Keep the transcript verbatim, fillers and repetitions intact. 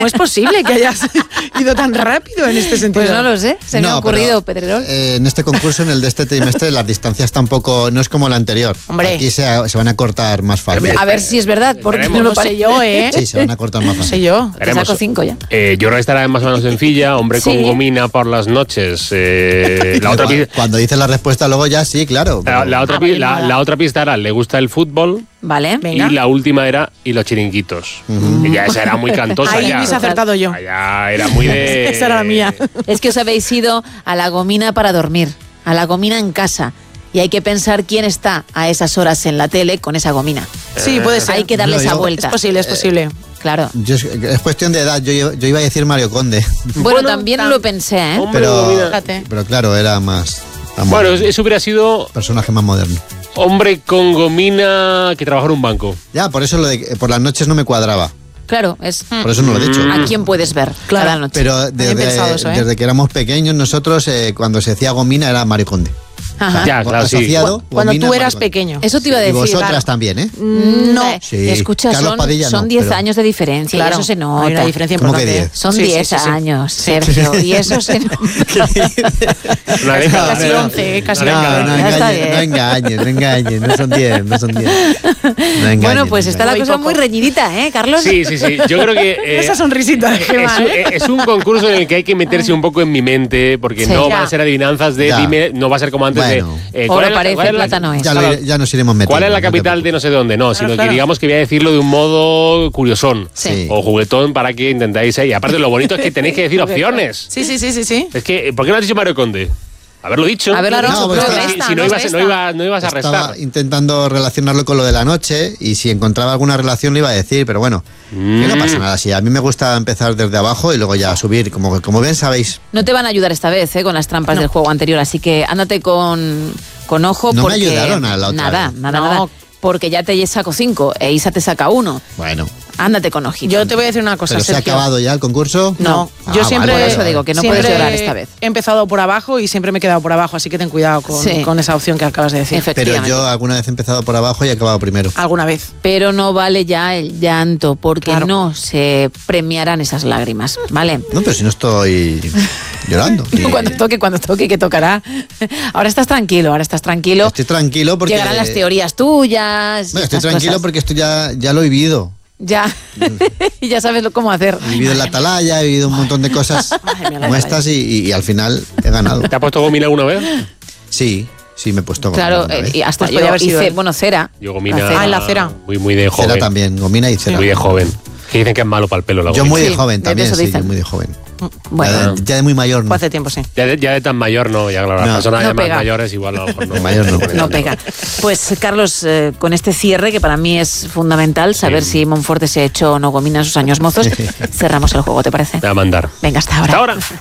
es posible que hayas ido tan rápido en este sentido? Pues no lo sé, se no, me ha ocurrido, pero, Pedrerol. Eh, en este concurso, en el de este trimestre, las distancias tampoco, no es como el anterior. Hombre. Aquí se, se van a cortar más fácil. A ver si es verdad, porque no lo sé yo, ¿eh? Sí, se van a cortar más fácil. No sé yo. Te saco cinco ya. Eh, yo creo que estará más o menos sencilla. Hombre Sí. con gomina por las noches. Eh, la, otra cuando, pi- cuando dices la respuesta luego ya sí, claro. la, la otra Ah, pi- vale, la, nada. la otra pista era, le gusta el fútbol. Vale. Venga. Y la última era, y los chiringuitos. Y ya esa era muy cantosa. Ahí ya. hubiese acertado yo. Ya era muy de... Esa era la mía. Es que os habéis ido a la gomina para dormir, a la gomina en casa. Y hay que pensar quién está a esas horas en la tele con esa gomina. Sí, puede ser. Hay que darle No, esa yo- vuelta. Es posible, es posible. Claro. Yo, es cuestión de edad. Yo, yo iba a decir Mario Conde. Bueno, Bueno, también tam- lo pensé, ¿eh? Hombre, Pero, gomina. Fíjate. pero claro, era más... más Bueno, moderno. eso hubiera sido Personaje más moderno. hombre con gomina que trabaja en un banco. Ya, por eso lo de por las noches no me cuadraba. Claro, es Por eso no lo he dicho. a quién puedes ver Claro, cada noche. Pero Bien desde, pensado eso, ¿eh? desde que éramos pequeños, nosotros, eh, cuando se decía gomina, era Mario Conde. Ajá. Ya, claro, sí. Asociado, Cuando gomina, tú Mario eras Conde. pequeño. Eso te iba a Y decir. vosotras claro. también, ¿eh? No. Eh, Sí, Escucha, Carlos son, Padilla son no, diez pero- años de diferencia Claro, y eso se nota. hay una diferencia ¿Cómo que importante. diez? Son Sí, sí, diez sí, sí. años, Sergio, y eso se nota. Una década. Casi once, eh, casi No, once. no Ya está engañes, bien. no engañes, no engañes, no son diez, no son diez. No engañes, Bueno, pues no está la engañes. cosa poco. muy reñidita, ¿eh, Carlos? Sí, sí, sí. Yo creo que... eh, Esa sonrisita de es, Gemma, un- ¿eh? es un concurso en el que hay que meterse un poco en mi mente, porque Sí. no Ya. van a ser adivinanzas de Ya. dime, no va a ser como antes Bueno. de... eh, Oro es la- parece, cuál es la- plátano es. Ya, lo Claro. iré- ya nos iremos metiendo. ¿Cuál es la no te capital de preocupes. no sé dónde? No, sino claro. que digamos que voy a decirlo de un modo curiosón Sí. o juguetón para que intentáis. ¿eh? Y aparte, lo bonito es que tenéis que decir opciones. Sí, sí, sí, sí, sí. Es que, ¿por qué no has dicho Mario Conde? Haberlo dicho. Haberlo Claro, dicho, no, pues pero está- Si, resta, si no, no ibas, resta. no, iba- no ibas a Estaba restar. intentando relacionarlo con lo de la noche y si encontraba alguna relación lo iba a decir, pero bueno, que no pasa nada. Si a mí me gusta empezar desde abajo y luego ya subir, como, como bien sabéis. No te van a ayudar esta vez, ¿eh? Con las trampas del juego anterior, así que ándate con, con ojo No me porque... ayudaron a la otra Nada, vez. nada, No. nada. Porque ya te saco cinco e Isa te saca uno. Bueno, Ándate con ojito. Yo te voy a decir una cosa, pero se ha Sergio. acabado ya el concurso. No, Ah, yo siempre... vale, Por eso digo que no siempre puedes llorar esta vez. He empezado por abajo y siempre me he quedado por abajo, así que ten cuidado con, Sí. con esa opción que acabas de decir. Pero Efectivamente. yo alguna vez he empezado por abajo y he acabado primero. Alguna vez. Pero no vale ya el llanto, porque Claro. no se premiarán esas lágrimas, ¿vale? No, pero si no estoy llorando. Y Cuando toque, cuando toque, que tocará. Ahora estás tranquilo, ahora estás tranquilo. estoy tranquilo porque... Llegarán las teorías tuyas. Bueno, estoy estas tranquilo cosas. porque esto ya, ya lo he vivido. Ya. Y ya sabes lo- cómo hacer. He vivido en la atalaya, he vivido un montón de cosas Ay, mira, la como estas y, y- y al final he ganado. ¿Te has puesto gomina alguna vez? Sí, sí me he puesto gomina Claro, una eh, vez. y hasta Pues yo podía haber sido hice, él. bueno, cera. Yo gomina... La cera. Ah, en la cera. Muy, muy de Cera joven. también, gomina y cera. Muy de joven. Que dicen que es malo para el pelo la Yo gomina. muy de Sí, joven de también, eso sí, dicen. yo muy de joven. Bueno, ya, ya de muy mayor, Fue no. hace tiempo, sí. Ya de, ya de tan mayor no, ya claro, las No. personas No ya más pega. mayores igual a lo mejor no. De mayor no. no pega. Pues, Carlos, eh, con este cierre, que para mí es fundamental, saber si Monforte se ha hecho o no gomina en sus años mozos, cerramos el juego, ¿te parece? Te voy a mandar. Venga, hasta ahora. Hasta ahora.